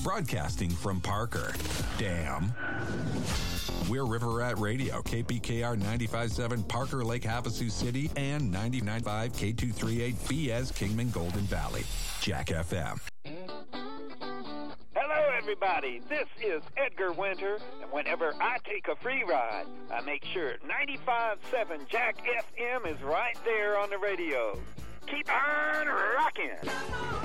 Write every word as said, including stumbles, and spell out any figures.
broadcasting from Parker. Damn. We're River Rat Radio, K P K R ninety-five point seven Parker Lake Havasu City and ninety-nine point five K two thirty-eight B S Kingman Golden Valley. Jack F M. Hello, everybody. This is Edgar Winter, and whenever I take a free ride, I make sure ninety-five point seven Jack F M is right there on the radio. Keep on rocking.